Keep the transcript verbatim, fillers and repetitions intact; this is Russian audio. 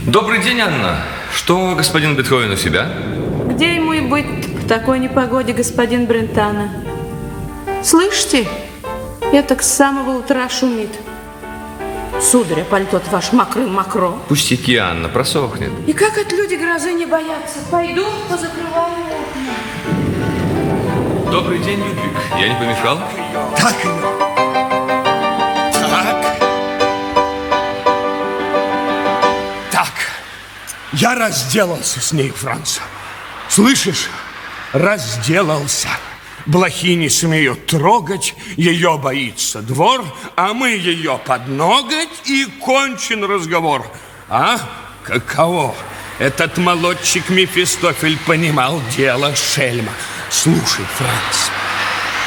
Добрый день, Анна. Что господин Бетховен у себя? Где ему и быть в такой непогоде, господин Брентано? Слышите? Это с самого утра шумит. Сударь, а пальто-то ваш мокрый-мокро. Пустяки, Анна, просохнет. И как от люди грозы не боятся? Пойду позакрываю окна. Добрый день, Людвиг. Я не помешал? Так ее. Так. Так. Я разделался с ней, Франц. Слышишь? Разделался. Блохи не смеют трогать, ее боится двор, а мы ее под ноготь, и кончен разговор. А? Каково? Этот молодчик Мефистофель понимал дело шельма. Слушай, Франц,